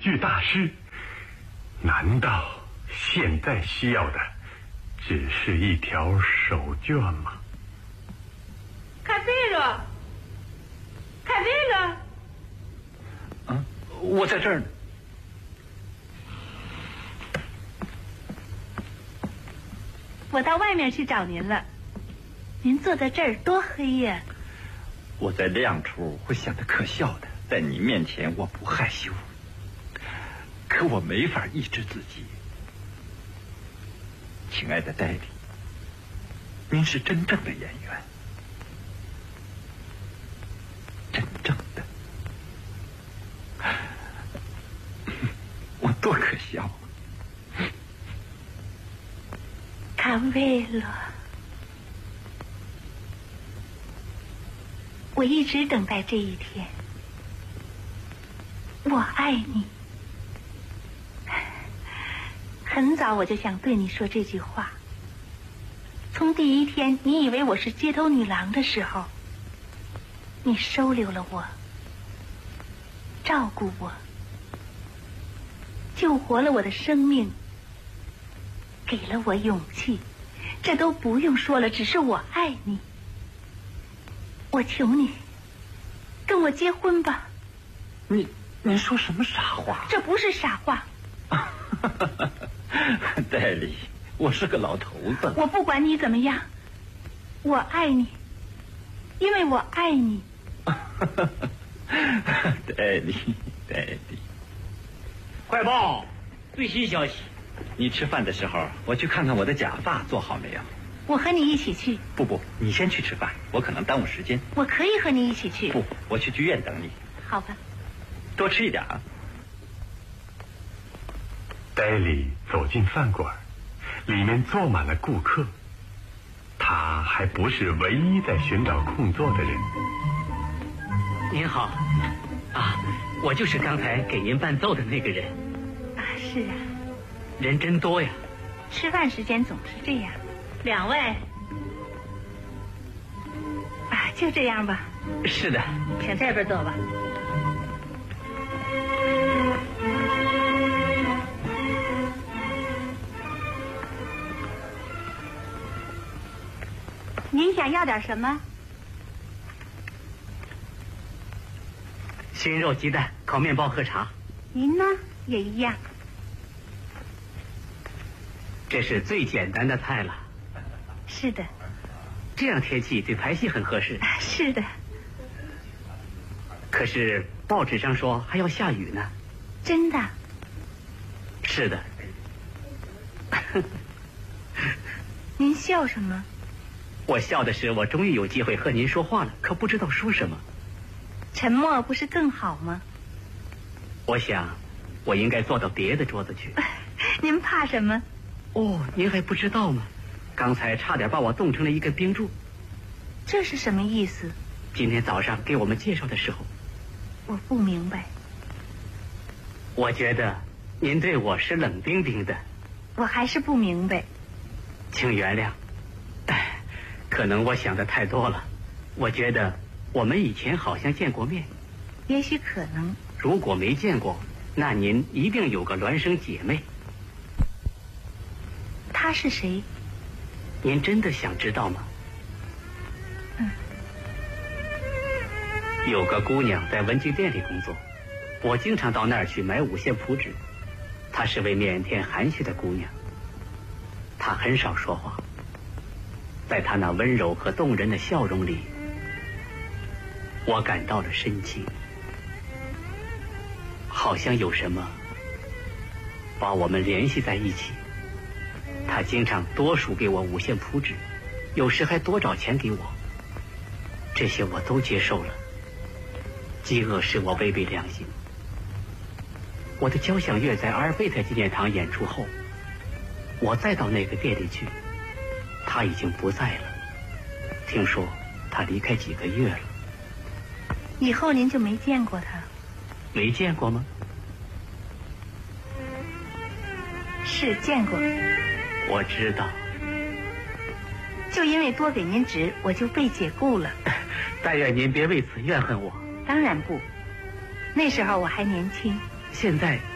剧大师，难道现在需要的只是一条手绢吗？ 凯菲了，凯菲了。 啊，我在这儿呢。 我到外面去找您了，您坐在这儿多黑呀！ 我在亮处会显得可笑的，在你面前我不害羞，可我没法抑制自己。亲爱的戴笠，您是真正的演员，真正的，我多可笑。 卡维罗，我一直等待这一天。我爱你。很早我就想对你说这句话。从第一天你以为我是街头女郎的时候，你收留了我，照顾我，救活了我的生命，给了我勇气。这都不用说了，只是我爱你。我求你跟我结婚吧。 您说什么傻话？ 这不是傻话。 戴笠，我是个老头子。 我不管你怎么样，我爱你，因为我爱你。 戴笠，戴笠。 快报，最新消息。 你吃饭的时候，我去看看我的假发做好没有。 我和你一起去。 不，你先去吃饭，我可能耽误时间。 我可以和你一起去。 不，我去剧院等你。 好吧。 多吃一点啊。 戴笠走进饭馆，里面坐满了顾客。他还不是唯一在寻找空座的人。 您好，啊，我就是刚才给您伴奏的那个人。 啊，是啊。 人真多呀。 吃饭时间总是这样。2位。啊，就这样吧。 是的。 请这边坐吧。您想要点什么？ 熏肉鸡蛋、烤面包和茶。 您呢？也一样。 这是最简单的菜了。 是的。 这样天气对排戏很合适。 是的。 可是报纸上说还要下雨呢。 真的？ 是的。 您笑什么？ 我笑的是我终于有机会和您说话了，可不知道说什么。 沉默不是更好吗？ 我想我应该坐到别的桌子去。 您怕什么？ 哦，您还不知道吗？刚才差点把我冻成了一根冰柱。 这是什么意思？ 今天早上给我们介绍的时候。 我不明白。 我觉得您对我是冷冰冰的。 我还是不明白。 请原谅。可能我想的太多了。我觉得我们以前好像见过面。 也许可能。 如果没见过，那您一定有个孪生姐妹。 她是谁？ 您真的想知道吗？有个姑娘在文具店里工作，我经常到那儿去买五线谱纸。她是位腼腆含蓄的姑娘，她很少说话。在她那温柔和动人的笑容里，我感到了深情，好像有什么把我们联系在一起。她经常多数给我五线谱纸，有时还多找钱给我，这些我都接受了。饥饿使我违背良心。我的交响乐在阿尔贝特纪念堂演出后，我再到那个店里去，他已经不在了。听说他离开几个月了。 以后您就没见过他？ 没见过吗？ 是见过。 我知道。 就因为多给您纸，我就被解雇了。 但愿您别为此怨恨我。 当然不，那时候我还年轻。 现在